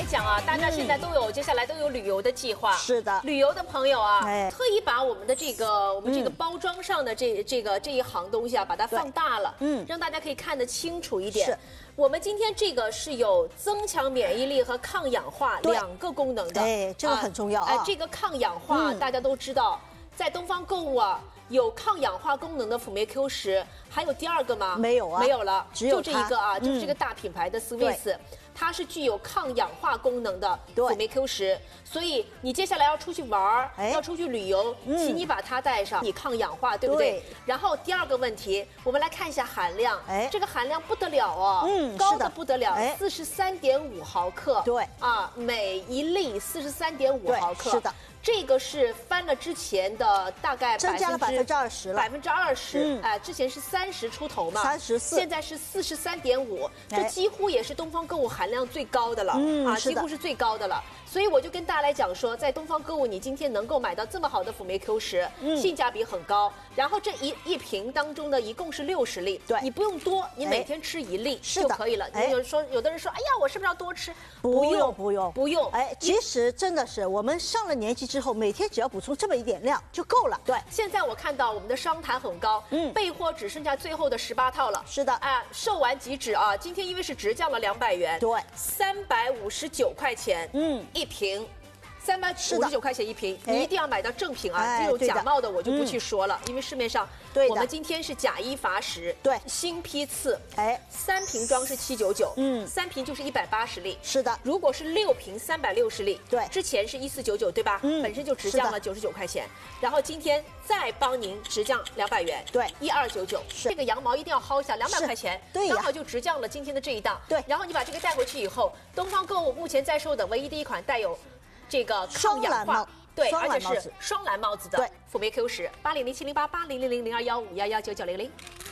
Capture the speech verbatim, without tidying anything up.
讲啊，大家现在都有、嗯、接下来都有旅游的计划。 是的， 旅游的朋友啊， 哎、 特意把我们的这个我们这个包装上的这、嗯、这个这一行东西啊，把它放大了，嗯，让大家可以看得清楚一点。是。我们今天这个是有增强免疫力和抗氧化两个功能的， 哎，这个很重要啊。 哎、呃，这个抗氧化、嗯、大家都知道，在东方购物啊。有抗氧化功能的辅酶 Q 十，还有第二个吗？ 没有啊， 没有了， 只有就这一个啊，嗯、就是这个大品牌的 Swiss， 它是具有抗氧化功能的辅酶 Q 十，所以你接下来要出去玩，哎、要出去旅游，嗯、请你把它带上，你抗氧化，对不对？对。然后第二个问题，我们来看一下含量，哎，这个含量不得了哦，嗯，高的不得了，四十三点五毫克， 对， 啊，每一粒四十三点五毫克， 是的。 这个是翻了之前的大概增加了百分之二十了， 百分之二十，哎，之前是三十出头嘛， 三十四， 现在是四十三点五，这几乎也是东方购物含量最高的了，嗯、啊，几乎是最高的了。所以我就跟大家来讲说，在东方购物，你今天能够买到这么好的辅酶 Q 十，嗯，性价比很高。然后这一一瓶当中呢，一共是六十粒，对，你不用多，你每天吃一粒就可以了。你有说，有的人说，哎呀，我是不是要多吃？ 不用，不用， 不用。 哎，其实真的是我们上了年纪之后，每天只要补充这么一点量就够了。对， 现在我看到我们的商谈很高，嗯，备货只剩下最后的十八套了。 是的， 哎，售完即止啊！今天因为是直降了两百元， 对， 三百五十九块钱，嗯，一瓶。三百五十九块钱一瓶，你一定要买到正品啊！这种假冒的我就不去说了，因为市面上，我们今天是假一罚十， 对， 新批次，哎，三瓶装是七九九，嗯，三瓶就是一百八十粒， 是的。 如果是六瓶三百六十粒，对，之前是一四九九，对吧？嗯，本身就直降了九十九块钱，然后今天再帮您直降两百元， 对， 一二九九，这个羊毛一定要薅一下，两百块钱， 对， 刚好就直降了今天的这一档， 对。 然后你把这个带回去以后，东方购物目前在售的唯一的一款带有。这个抗氧化，对，而且是双蓝帽子的辅酶 Q 十，八零零七零八八零零零零二幺五幺幺九九零零。